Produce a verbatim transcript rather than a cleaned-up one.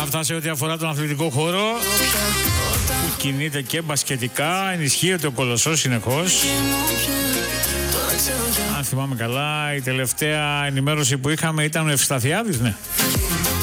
αυτά σε ό,τι αφορά τον αθλητικό χώρο που κινείται και μπασκετικά, ενισχύεται ο Κολοσσός συνεχώς. Αν θυμάμαι καλά, η τελευταία ενημέρωση που είχαμε ήταν ο Ευσταθιάδης, ναι.